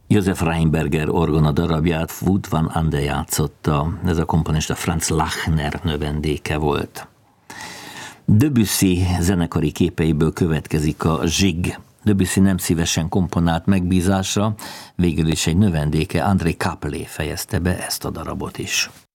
Josef Rheinberger orgona darabját Wout van Ande játszotta, ez a komponista Franz Lachner növendéke volt. Debussy zenekari képeiből következik a Zsig. Debussy nem szívesen komponált megbízásra, végül is egy növendéke André Capelé fejezte be ezt a darabot is.